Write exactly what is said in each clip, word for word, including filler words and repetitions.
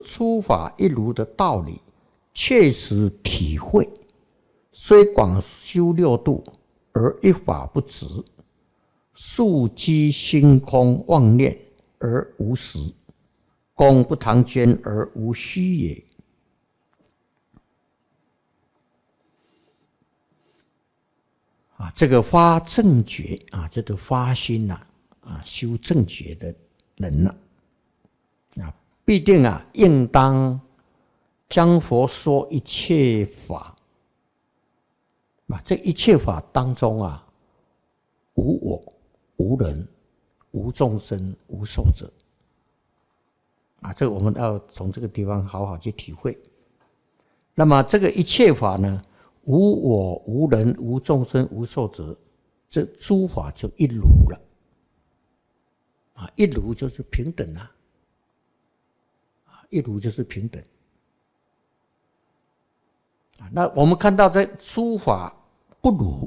诸法一如的道理，确实体会，虽广修六度，而一法不执，庶积心空妄念而无实，功不唐捐而无虚也。啊，这个发正觉啊，这个发心呐、啊，啊，修正觉的人呐、啊，啊，必定啊，应当将佛说一切法啊，这一切法当中啊，无我、无人、无众生、无寿者啊，这个我们要从这个地方好好去体会。那么这个一切法呢？无我、无人、无众生、无寿者，这诸法就一如了。啊，一如就是平等啊，啊，一如就是平等。啊，那我们看到这诸法不如，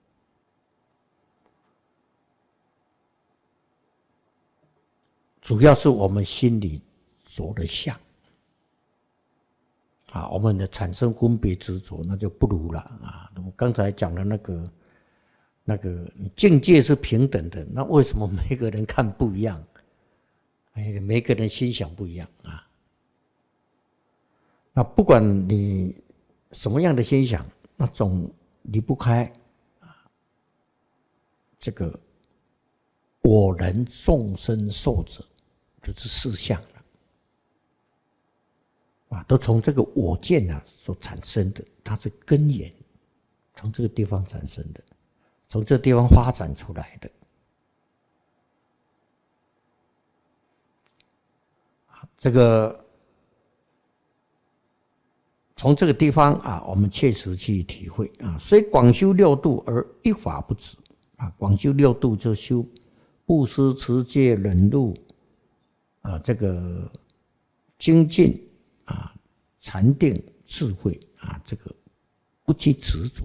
主要是我们心里着的相。啊，我们的产生分别执着，那就不如了啊！我刚才讲的那个那个境界是平等的，那为什么每个人看不一样？哎，每个人心想不一样啊。那不管你什么样的心想，那总离不开啊这个我人众生寿者，就是四相。啊，都从这个我见啊所产生的，它是根源，从这个地方产生的，从这个地方发展出来的。这个从这个地方啊，我们切实去体会啊。虽广修六度而一法不执啊，广修六度就修布施、持戒、忍辱啊，这个精进。啊，禅定智慧啊，这个不去执着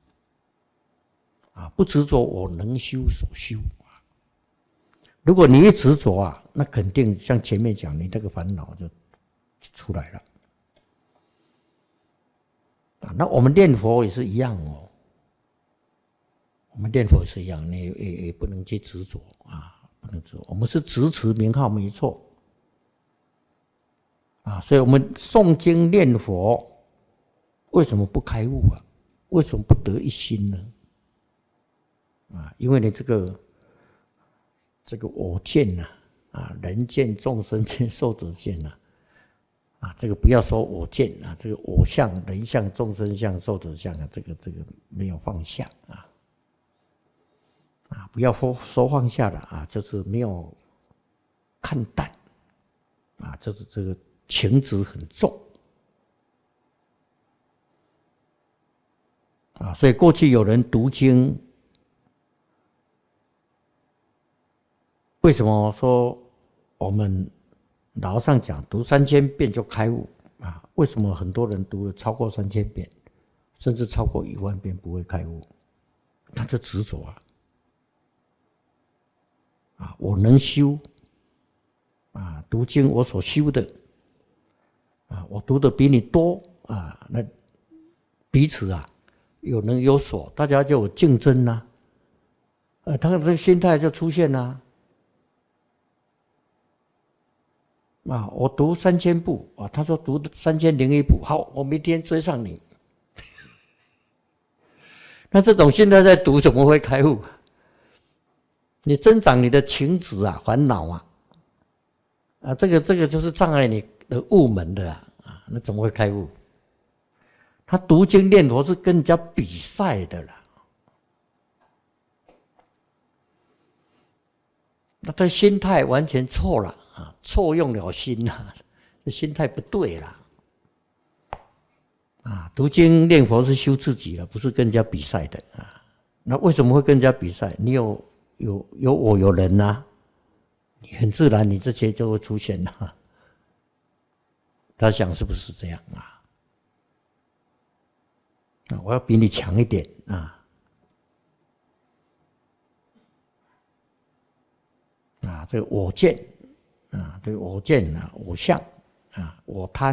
啊，不执着我能修所修啊。如果你一执着啊，那肯定像前面讲，你这个烦恼就出来了啊。那我们念佛也是一样哦，我们念佛也是一样，你也也不能去执着啊，不能执着。我们是直持名号没错。啊，所以我们诵经念佛，为什么不开悟啊？为什么不得一心呢？啊，因为你这个这个我见呐，啊，人见、众生见、寿者见呐，啊，这个不要说我见啊，这个我相、人相、众生相、寿者相啊，这个这个没有放下啊，啊，不要说说放下了啊，就是没有看淡啊，就是这个。情执很重啊，所以过去有人读经，为什么说我们老和尚讲读三千遍就开悟啊？为什么很多人读了超过三千遍，甚至超过一万遍不会开悟？他就执着啊！啊，我能修啊，读经我所修的。啊，我读的比你多啊，那彼此啊有能有所，大家就有竞争呐、啊，呃，他的这个心态就出现啦、啊。啊，我读三千部啊，他说读三千零一部，好，我明天追上你。那这种心态在读，怎么会开悟？你增长你的情执啊、烦恼啊，啊，这个这个就是障碍你的悟门的啊，啊，那怎么会开悟？他读经念佛是跟人家比赛的啦，那他心态完全错了啊，错用了心啊，这心态不对啦。啊，读经念佛是修自己的，不是跟人家比赛的啊。那为什么会跟人家比赛？你有有有我有人呐、啊，你很自然，你这些就会出现了。他想是不是这样啊？我要比你强一点啊！啊，这个我见啊，这个我见啊，我相啊，我贪